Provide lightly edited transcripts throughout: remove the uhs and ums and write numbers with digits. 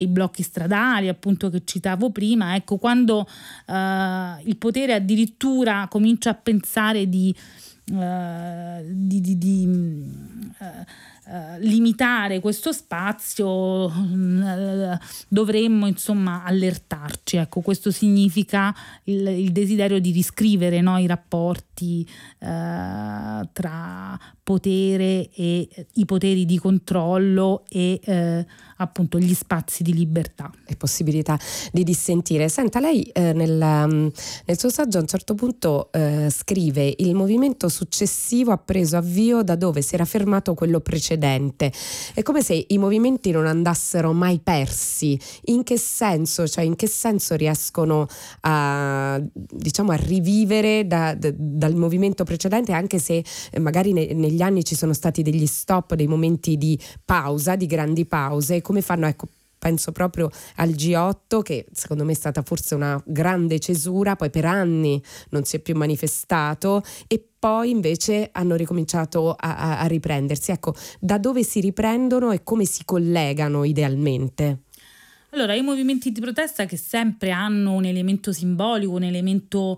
i blocchi stradali, appunto, che citavo prima. Ecco, quando il potere addirittura comincia a pensare di limitare questo spazio, dovremmo insomma allertarci. Ecco, questo significa il desiderio di riscrivere, no, i rapporti tra potere e i poteri di controllo e appunto gli spazi di libertà e possibilità di dissentire. Senta, lei nel suo saggio a un certo punto scrive: il movimento successivo ha preso avvio da dove si era fermato quello precedente. È come se i movimenti non andassero mai persi. In che senso? Cioè, in che senso riescono a, diciamo, a rivivere dal movimento precedente, anche se magari negli anni ci sono stati degli stop, dei momenti di pausa, di grandi pause? Come fanno? Ecco, penso proprio al G8, che secondo me è stata forse una grande cesura, poi per anni non si è più manifestato e poi invece hanno ricominciato a riprendersi. Ecco, da dove si riprendono e come si collegano idealmente? Allora, i movimenti di protesta, che sempre hanno un elemento simbolico, un elemento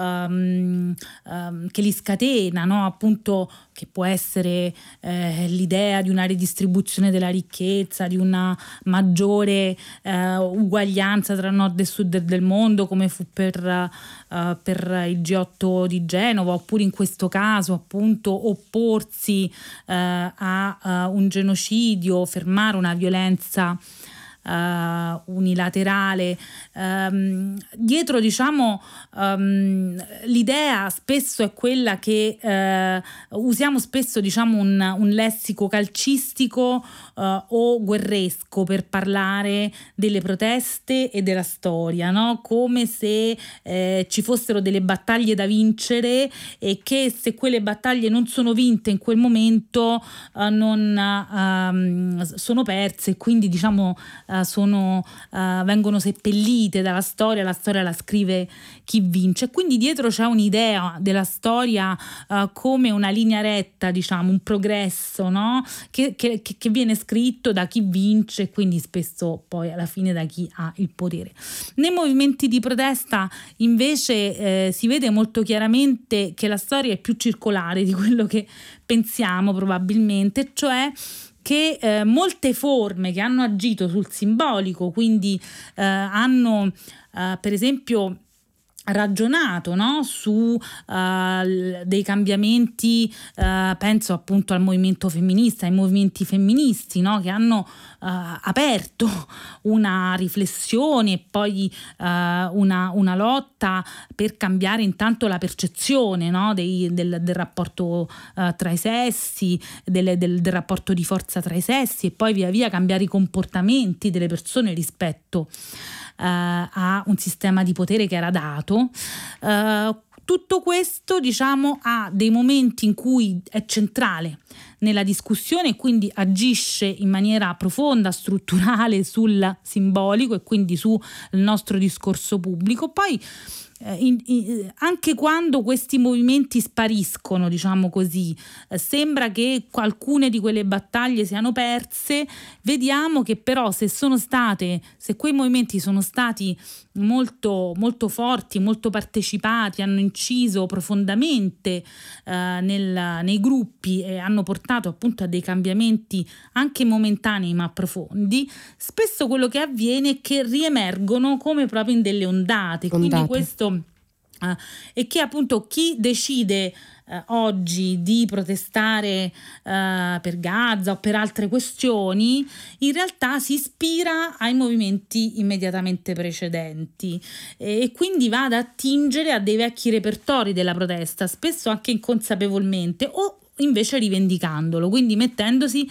che li scatena, no? Appunto, che può essere l'idea di una ridistribuzione della ricchezza, di una maggiore uguaglianza tra nord e sud del mondo, come fu per il G8 di Genova, oppure in questo caso appunto opporsi a un genocidio, fermare una violenza unilaterale. Dietro, diciamo, l'idea spesso è quella che usiamo spesso, diciamo, un lessico calcistico o guerresco per parlare delle proteste e della storia, no? Come se ci fossero delle battaglie da vincere e che, se quelle battaglie non sono vinte in quel momento, non sono perse, e quindi, diciamo, vengono seppellite dalla storia. La storia la scrive chi vince, quindi dietro c'è un'idea della storia come una linea retta, diciamo, un progresso, no? che viene scritto da chi vince, quindi spesso poi alla fine da chi ha il potere. Nei movimenti di protesta invece si vede molto chiaramente che la storia è più circolare di quello che pensiamo probabilmente, cioè che molte forme che hanno agito sul simbolico, quindi hanno per esempio ragionato, no, su dei cambiamenti, penso appunto al movimento femminista, ai movimenti femministi, no, che hanno aperto una riflessione e poi una lotta per cambiare intanto la percezione, no, del rapporto tra i sessi, del rapporto di forza tra i sessi, e poi via via cambiare i comportamenti delle persone rispetto a un sistema di potere che era dato. Tutto questo, diciamo, ha dei momenti in cui è centrale nella discussione e quindi agisce in maniera profonda, strutturale sul simbolico e quindi sul nostro discorso pubblico. Poi anche quando questi movimenti spariscono, diciamo così, sembra che alcune di quelle battaglie siano perse, vediamo che però se quei movimenti sono stati molto, molto forti, molto partecipati, hanno inciso profondamente nei gruppi e hanno portato appunto a dei cambiamenti anche momentanei ma profondi, spesso quello che avviene è che riemergono come proprio in delle ondate. Quindi questo è che appunto chi decide oggi di protestare per Gaza o per altre questioni in realtà si ispira ai movimenti immediatamente precedenti e quindi va ad attingere a dei vecchi repertori della protesta, spesso anche inconsapevolmente o invece rivendicandolo, quindi mettendosi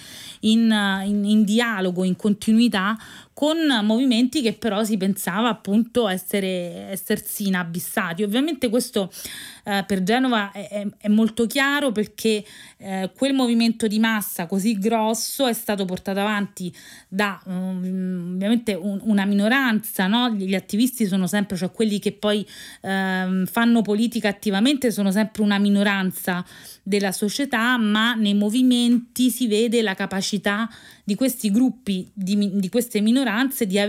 in dialogo, in continuità con movimenti che però si pensava appunto essersi inabissati. Ovviamente questo per Genova è molto chiaro, perché quel movimento di massa così grosso è stato portato avanti da ovviamente una minoranza, no? Gli attivisti sono sempre, cioè quelli che poi fanno politica attivamente, sono sempre una minoranza della società, ma nei movimenti si vede la capacità di questi gruppi, di queste minoranze, ignoranza e di